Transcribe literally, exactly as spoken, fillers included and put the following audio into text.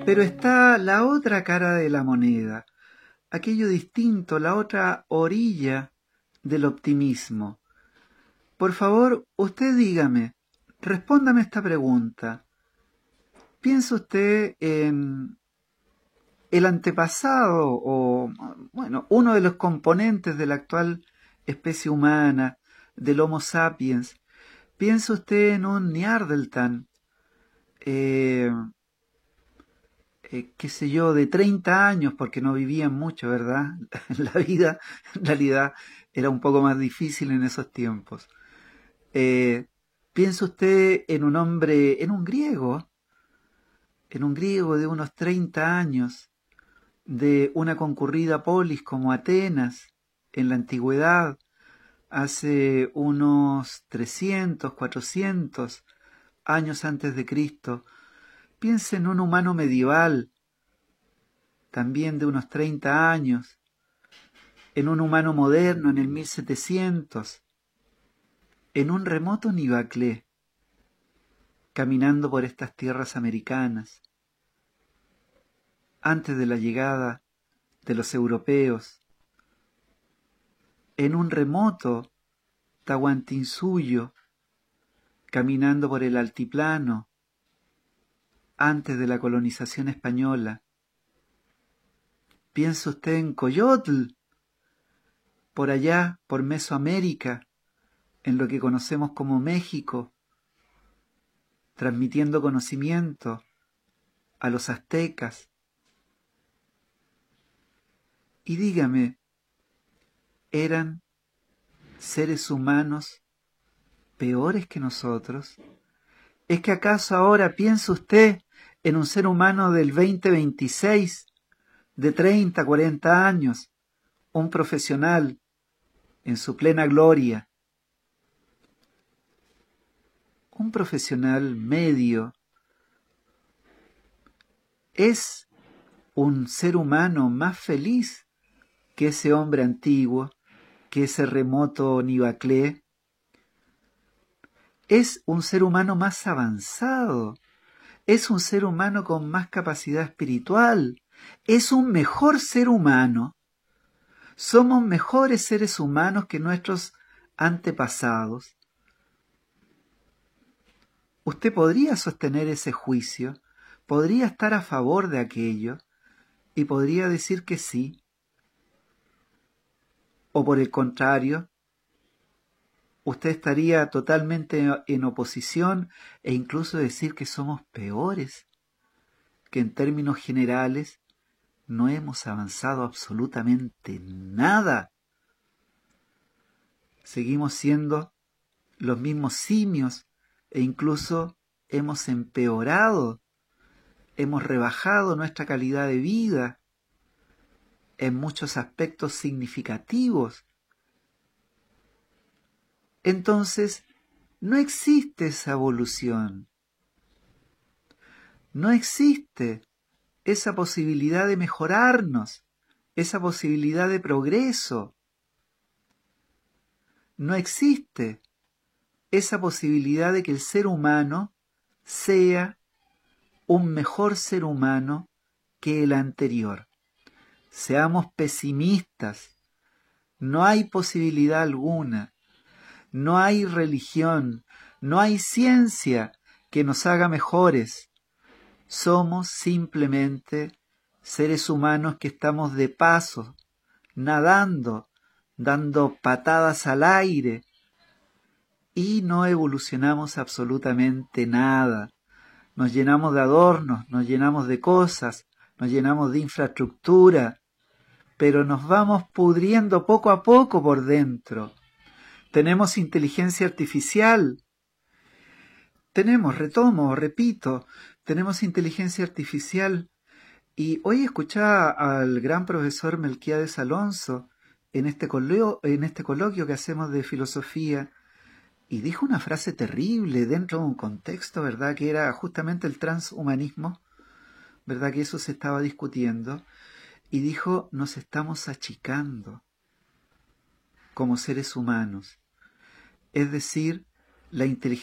Pero está la otra cara de la moneda, aquello distinto, la otra orilla del optimismo. Por favor, usted dígame, respóndame esta pregunta. ¿Piensa usted en el antepasado o, bueno, uno de los componentes de la actual especie humana, del Homo sapiens? ¿Piensa usted en un Neandertal, eh, eh, qué sé yo, de treinta años, porque no vivían mucho, ¿verdad? La vida, en realidad, era un poco más difícil en esos tiempos. Eh, ¿Piensa usted en un hombre, en un griego, en un griego de unos treinta años, de una concurrida polis como Atenas, en la antigüedad, hace unos trescientos, cuatrocientos años antes de Cristo? Piense en un humano medieval, también de unos treinta años, en un humano moderno en el mil setecientos, en un remoto Nibaclé, caminando por estas tierras americanas, antes de la llegada de los europeos, en un remoto Tahuantinsuyo, caminando por el altiplano, antes de la colonización española. ¿Piensa usted en Coyotl, por allá, por Mesoamérica, en lo que conocemos como México, transmitiendo conocimiento a los aztecas? Y dígame, ¿eran seres humanos peores que nosotros? ¿Es que acaso ahora piensa usted en un ser humano del veinte veintiséis, de treinta, cuarenta años, un profesional en su plena gloria, un profesional medio? ¿Es un ser humano más feliz que ese hombre antiguo, que ese remoto Nibaclé? ¿Es un ser humano más avanzado? ¿Es un ser humano con más capacidad espiritual? ¿Es un mejor ser humano? ¿Somos mejores seres humanos que nuestros antepasados? ¿Usted podría sostener ese juicio? ¿Podría estar a favor de aquello? ¿Y podría decir que sí? ¿O por el contrario, usted estaría totalmente en oposición e incluso decir que somos peores, que en términos generales no hemos avanzado absolutamente nada? Seguimos siendo los mismos simios e incluso hemos empeorado, hemos rebajado nuestra calidad de vida en muchos aspectos significativos. Entonces, no existe esa evolución, no existe esa posibilidad de mejorarnos, esa posibilidad de progreso. No existe esa posibilidad de que el ser humano sea un mejor ser humano que el anterior. Seamos pesimistas. No hay posibilidad alguna. No hay religión, no hay ciencia que nos haga mejores. Somos simplemente seres humanos que estamos de paso, nadando, dando patadas al aire, y no evolucionamos absolutamente nada. Nos llenamos de adornos, nos llenamos de cosas, nos llenamos de infraestructura, pero nos vamos pudriendo poco a poco por dentro. Tenemos inteligencia artificial, tenemos, retomo, repito, tenemos inteligencia artificial. Y hoy escuchaba al gran profesor Melquiades Alonso en este, colo- en este coloquio que hacemos de filosofía, y dijo una frase terrible dentro de un contexto, ¿verdad?, que era justamente el transhumanismo, ¿verdad?, que eso se estaba discutiendo, y dijo: nos estamos achicando como seres humanos. Es decir, la inteligencia